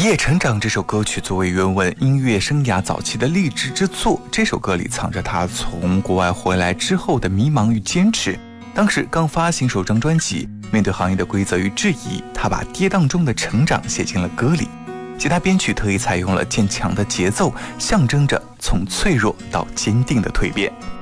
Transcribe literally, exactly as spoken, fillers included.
一夜成长这首歌曲作为原文音乐生涯早期的励志之作，这首歌里藏着他从国外回来之后的迷茫与坚持。当时刚发行首张专辑，面对行业的规则与质疑，他把跌宕中的成长写进了歌里。吉他编曲特意采用了渐强的节奏，象征着从脆弱到坚定的蜕变。